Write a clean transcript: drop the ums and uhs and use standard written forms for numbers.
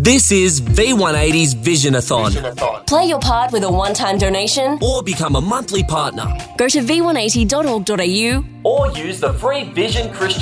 This is V180's Visionathon. Play your part with a one-time donation Or become a monthly partner. Go to v180.org.au Or use the free Vision Christian